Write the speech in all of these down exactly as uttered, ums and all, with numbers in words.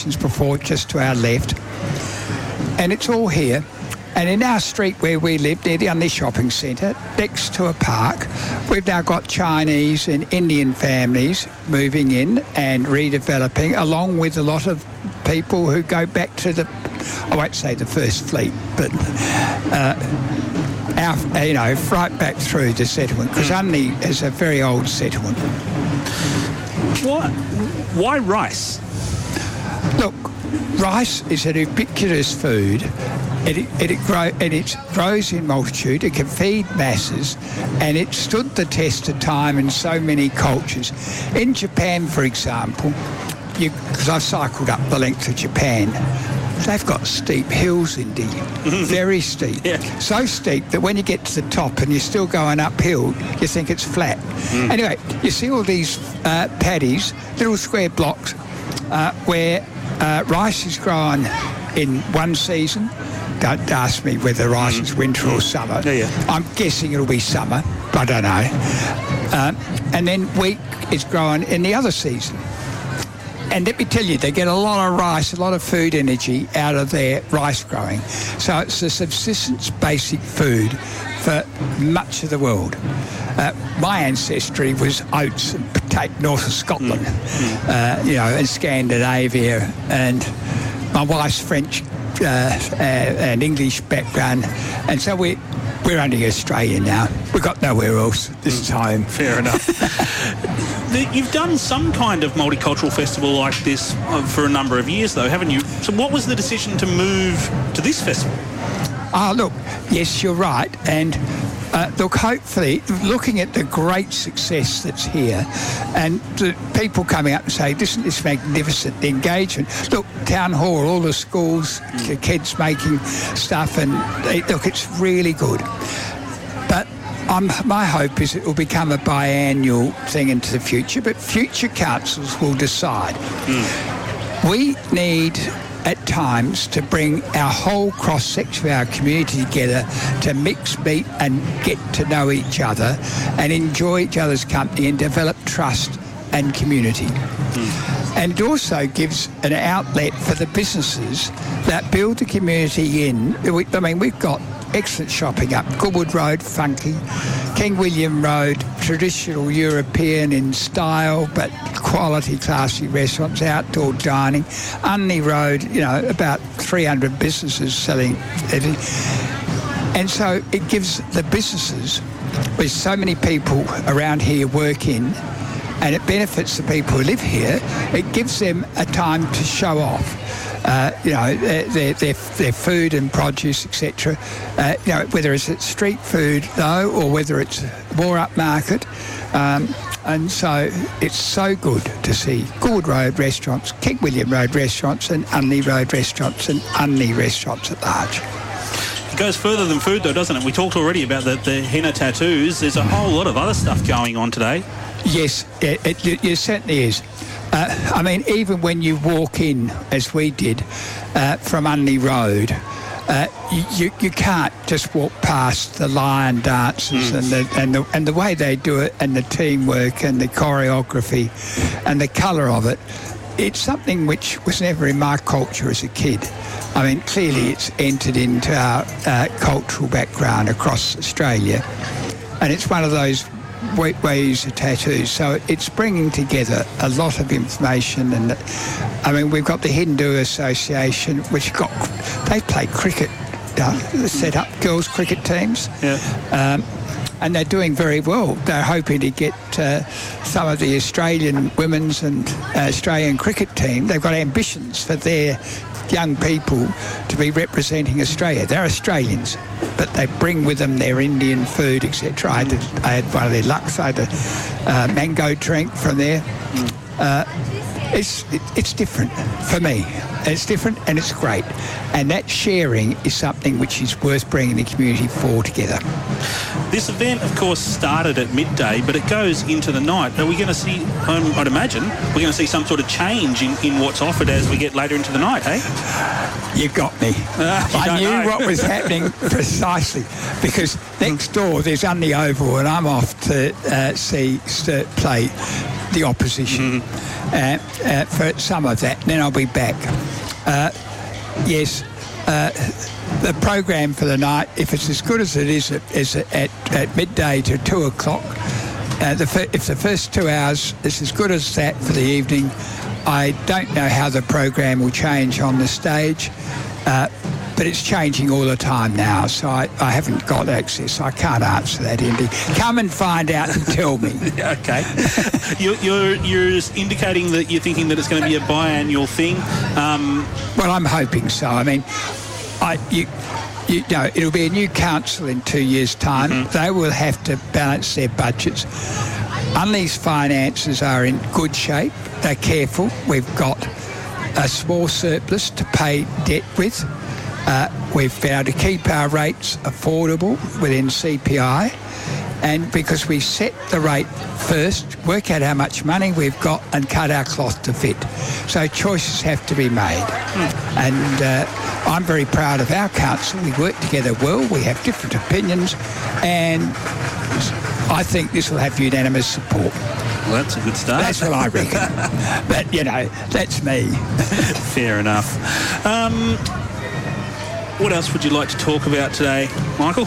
before, just to our left. And it's all here. And in our street where we live, near the Unley Shopping Centre, next to a park, we've now got Chinese and Indian families moving in and redeveloping, along with a lot of people who go back to the, I won't say the First Fleet, but uh, our, you know, right back through the settlement, because Unley is a very old settlement. Why, why rice? Look, rice is an ubiquitous food. It, it, it, grow, and it grows in multitude, it can feed masses, and it stood the test of time in so many cultures. In Japan, for example, because I've cycled up the length of Japan, they've got steep hills, Indy, very steep. Yeah. So steep that when you get to the top and you're still going uphill, you think it's flat. Mm. Anyway, you see all these uh, paddies, little square blocks, uh, where uh, rice is grown in one season. Don't ask me whether rice is winter or summer. Yeah, yeah. I'm guessing it'll be summer, but I don't know. Uh, and then wheat is grown in the other season. And let me tell you, they get a lot of rice, a lot of food energy out of their rice growing. So it's a subsistence basic food for much of the world. Uh, my ancestry was oats and potato, north of Scotland, mm. uh, you know, and Scandinavia, and my wife's French uh, uh, and English background, and so we we're only Australian now. We've got nowhere else. This is home. Fair enough. You've done some kind of multicultural festival like this for a number of years, though, haven't you? So what was the decision to move to this festival? Ah, look, yes, you're right. And uh, look, hopefully, looking at the great success that's here and the people coming up and saying, isn't this magnificent, the engagement. Look, Town Hall, all the schools, mm. kids making stuff, and they, look, it's really good. But Um, my hope is it will become a biannual thing into the future, but future councils will decide. Mm. We need, at times, to bring our whole cross-section of our community together to mix, meet and get to know each other and enjoy each other's company and develop trust and community. Mm. And it also gives an outlet for the businesses that build the community in. I mean, we've got excellent shopping up Goodwood Road, funky, King William Road, traditional European in style, but quality, classy restaurants, outdoor dining. Unley Road, you know, about three hundred businesses selling everything. And so it gives the businesses, with so many people around here work in, and it benefits the people who live here, it gives them a time to show off. Uh, you know, their, their, their food and produce, et cetera. Uh, you know, whether it's street food, though, or whether it's more upmarket. Um, and so it's so good to see Goodwood Road restaurants, King William Road restaurants and Unley Road restaurants and Unley restaurants at large. It goes further than food, though, doesn't it? We talked already about the, the henna tattoos. There's a whole lot of other stuff going on today. Yes, it, it, it certainly is. Uh, I mean, even when you walk in, as we did, uh, from Unley Road, uh, you, you can't just walk past the lion dances mm. and, the, and, the, and the way they do it and the teamwork and the choreography and the colour of it. It's something which was never in my culture as a kid. I mean, clearly it's entered into our uh, cultural background across Australia, and it's one of those ways of tattoos. So it's bringing together a lot of information. And I mean, we've got the Hindu Association, which got, they play cricket, uh, set up girls' cricket teams. Yeah. Um, and they're doing very well. They're hoping to get uh, some of the Australian women's and uh, Australian cricket team. They've got ambitions for their young people to be representing Australia. They're Australians, but they bring with them their Indian food, et cetera. I, I had one of their lucks. I had a uh, mango drink from there. Uh, it's it, it's different for me. It's different and it's great. And that sharing is something which is worth bringing the community forward together. This event, of course, started at midday, but it goes into the night. Are we going to see, um, I'd imagine, we're going to see some sort of change in, in what's offered as we get later into the night, hey? You got me. Uh, you I knew know. what was happening precisely, because next door there's Unley Oval, and I'm off to uh, see Sturt play the opposition mm. uh, uh, for some of that, and then I'll be back. Uh, yes, uh, the program for the night, if it's as good as it is at, is at, at midday to two o'clock, uh, the fir- if the first two hours is as good as that for the evening, I don't know how the program will change on the stage, uh, but it's changing all the time now, so I, I haven't got access. I can't answer that, Indy. Come and find out and tell me. Okay. you're, you're, you're indicating that you're thinking that it's going to be a biannual thing. Um, well, I'm hoping so. I mean, I you, you know, it'll be a new council in two years' time. Mm-hmm. They will have to balance their budgets. Unley's finances are in good shape. They're careful. We've got a small surplus to pay debt with. Uh, we've been able to keep our rates affordable within C P I, and because we set the rate first, work out how much money we've got and cut our cloth to fit. So choices have to be made. Mm. And uh, I'm very proud of our council. We work together well. We have different opinions, and I think this will have unanimous support. Well, that's a good start. That's what I reckon. But, you know, that's me. Fair enough. Um, what else would you like to talk about today, Michael?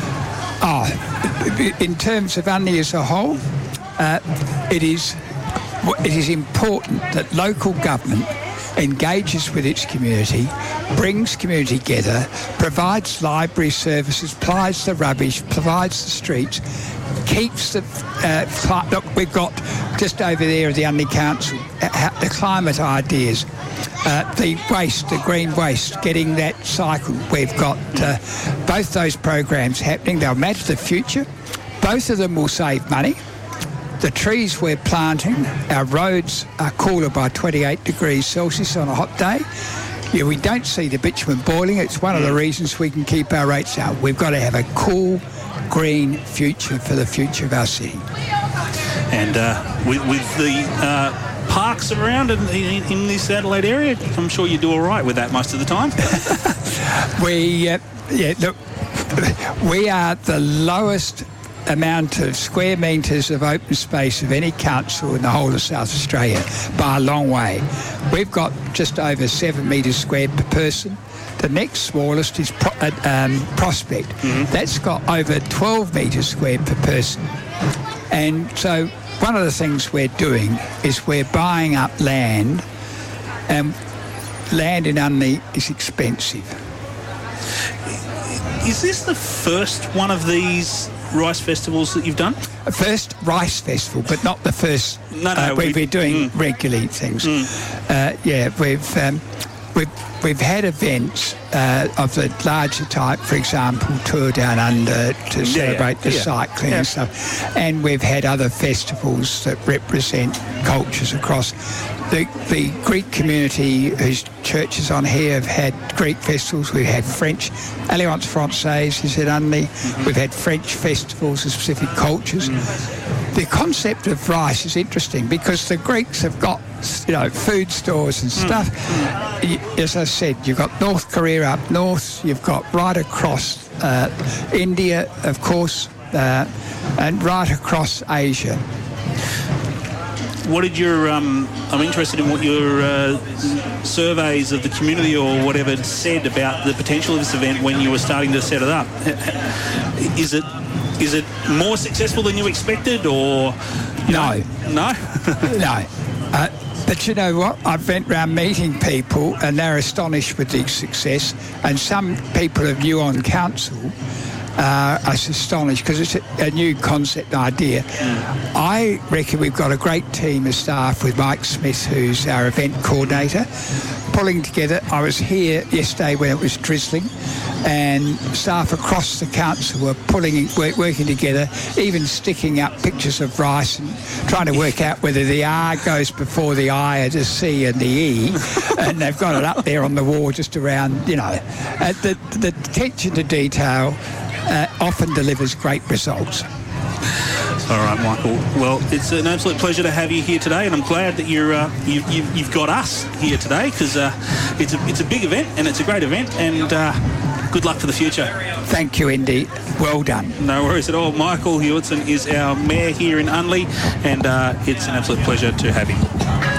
Oh, in terms of Unley as a whole, uh, it is it is important that local government engages with its community, brings community together, provides library services, provides the rubbish, provides the streets, keeps the... Uh, cli- look, we've got just over there at the Unley Council, uh, the climate ideas, uh, the waste, the green waste, getting that cycle. We've got uh, both those programs happening. They'll match the future. Both of them will save money. The trees we're planting, our roads are cooler by twenty-eight degrees Celsius on a hot day. Yeah, we don't see the bitumen boiling. It's one of the reasons we can keep our rates out. We've got to have a cool, green future for the future of our city. And uh, with, with the uh, parks around in, in, in this Adelaide area, I'm sure you do all right with that most of the time. we, uh, yeah, look, we are the lowest amount of square metres of open space of any council in the whole of South Australia by a long way. We've got just over seven metres squared per person. The next smallest is Pro- uh, um, Prospect. Mm-hmm. That's got over twelve metres squared per person. And so one of the things we're doing is we're buying up land, and land in Unley is expensive. Is this the first one of these rice festivals that you've done? First rice festival, but not the first. No, no, uh, we've we, been doing mm. regularly things. Mm. Uh, yeah, we've um, we've we've had events uh, of the larger type, for example, Tour Down Under to yeah, celebrate yeah, the yeah. cycling yeah. and stuff, and we've had other festivals that represent cultures across. The, the Greek community whose churches on here have had Greek festivals. We've had French, Alliance Française is at Unley. Mm-hmm. We've had French festivals of specific cultures. Mm-hmm. The concept of rice is interesting because the Greeks have got, you know, food stores and stuff. Mm-hmm. As I said, you've got North Korea up north, you've got right across uh, India, of course, uh, and right across Asia. What did your, um, I'm interested in what your uh, surveys of the community or whatever said about the potential of this event when you were starting to set it up. Is it is it more successful than you expected, or... You no. Know, no? No. Uh, but you know what? I've went around meeting people and they're astonished with the success, and some people are new on council Uh, I was astonished because it's a, a new concept idea. Mm. I reckon we've got a great team of staff with Mike Smith, who's our event coordinator, pulling together. I was here yesterday when it was drizzling, and staff across the council were pulling, work, working together, even sticking up pictures of rice and trying to work out whether the R goes before the I or the C and the E, and they've got it up there on the wall just around, you know. Uh, the, the attention to detail Uh, often delivers great results. All right, Michael. Well, it's an absolute pleasure to have you here today, and I'm glad that you're uh, you, you, you've got us here today, because uh, it's a it's a big event and it's a great event, and uh, good luck for the future. Thank you, Indy. Well done. No worries at all. Michael Hewitson is our mayor here in Unley, and uh, it's an absolute pleasure to have him.